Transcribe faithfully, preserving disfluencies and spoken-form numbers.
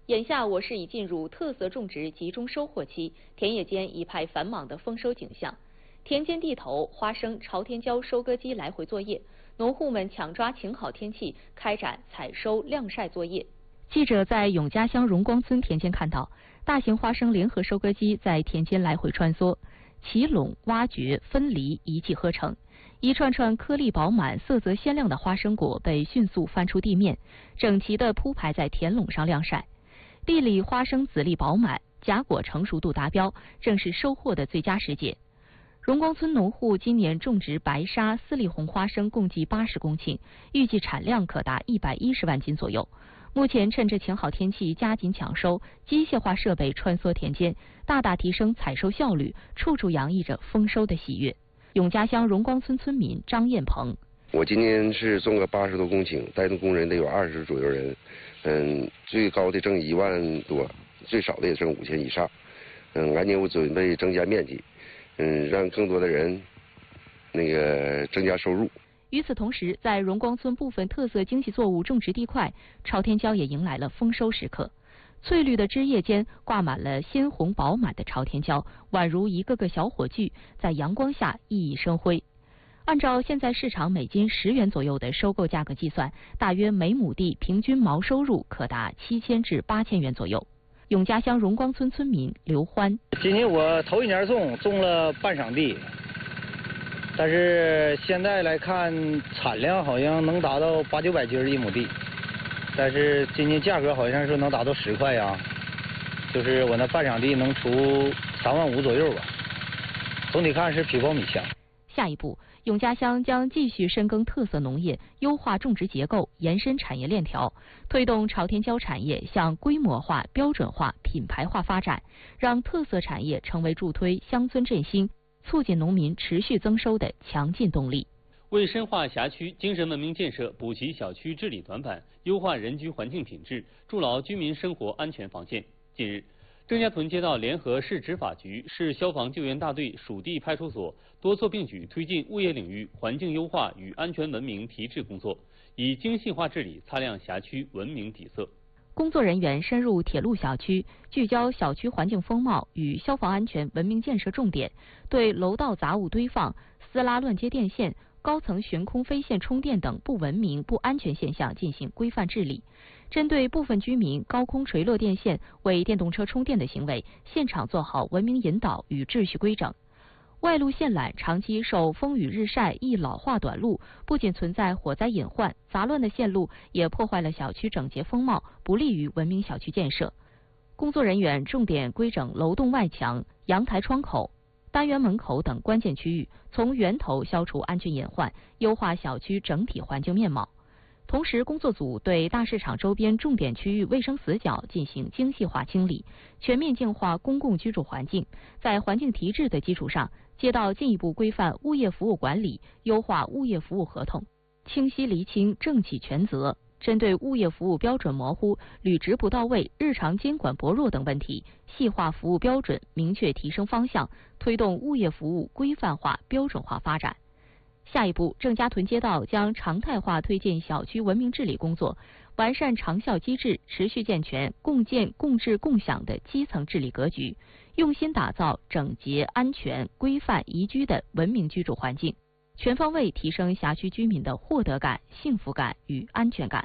眼下我市已进入特色种植集中收获期，田野间一派繁忙的丰收景象。田间地头，花生、朝天椒收割机来回作业，农户们抢抓晴好天气，开展采收晾晒作业。记者在永嘉乡荣光村田间看到，大型花生联合收割机在田间来回穿梭，起垄、挖掘、分离一气呵成。一串串颗粒饱满、色泽鲜亮的花生果被迅速翻出地面，整齐地铺排在田垄上晾晒。地里花生籽粒饱满，荚果成熟度达标，正是收获的最佳时节。荣光村农户今年种植白沙、丝丽红花生共计八十公顷，预计产量可达一百一十万斤左右。目前趁着晴好天气，加紧抢收，机械化设备穿梭田间，大大提升采收效率，处处洋溢着丰收的喜悦。永嘉乡荣光村村民张艳鹏： 我今年是种个八十多公顷，带动工人得有二十左右人，嗯，最高的挣一万多，最少的也挣五千以上。嗯，来年我准备增加面积，嗯，让更多的人那个增加收入。 与此同时，在荣光村部分特色经济作物种植地块，朝天椒也迎来了丰收时刻。翠绿的枝叶间挂满了鲜红饱满的朝天椒，宛如一个个小火炬，在阳光下熠熠生辉。按照现在市场每斤十元左右的收购价格计算，大约每亩地平均毛收入可达七千至八千元左右。永嘉乡荣光村村民刘欢： 今年我头一年种种了半晌地，但是现在来看产量好像能达到八九百斤一亩地，但是今年价格好像是能达到十块呀，就是我那半晌地能出三万五左右吧。总体看是比苞米强。 下一步，永嘉乡将继续深耕特色农业，优化种植结构，延伸产业链条，推动朝天椒产业向规模化、标准化、品牌化发展，让特色产业成为助推乡村振兴、促进农民持续增收的强劲动力。 为深化辖区精神文明建设，补齐小区治理短板，优化人居环境品质，筑牢居民生活安全防线。近日，郑家屯街道联合市执法局、市消防救援大队属地派出所多措并举推进物业领域环境优化与安全文明提质工作，以精细化治理擦亮辖区文明底色。 工作人员深入铁路小区，聚焦小区环境风貌与消防安全文明建设重点，对楼道杂物堆放、私拉乱接电线、高层悬空飞线充电等不文明、不安全现象进行规范治理。针对部分居民高空垂落电线为电动车充电的行为，现场做好文明引导与秩序规整。外露线缆长期受风雨日晒易老化短路，不仅存在火灾隐患，杂乱的线路也破坏了小区整洁风貌，不利于文明小区建设。工作人员重点规整楼栋外墙、阳台窗口、单元门口等关键区域，从源头消除安全隐患，优化小区整体环境面貌。同时，工作组对大市场周边重点区域卫生死角进行精细化清理，全面净化公共居住环境。在环境提质的基础上，街道进一步规范物业服务管理，优化物业服务合同，清晰厘清政企权责。针对物业服务标准模糊、履职不到位、日常监管薄弱等问题，细化服务标准，明确提升方向，推动物业服务规范化、标准化发展。下一步，郑家屯街道将常态化推进小区文明治理工作，完善长效机制，持续健全共建共治共享的基层治理格局，用心打造整洁、安全、规范、宜居的文明居住环境，全方位提升辖区居民的获得感、幸福感与安全感。